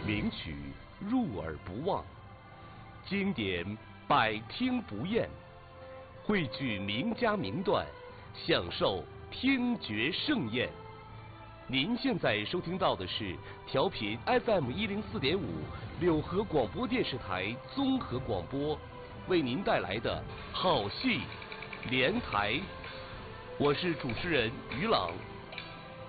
名曲入耳不忘，经典百听不厌，汇聚名家名段，享受听觉盛宴。您现在收听到的是调频 FM104.5柳河广播电视台综合广播为您带来的好戏连台，我是主持人于朗。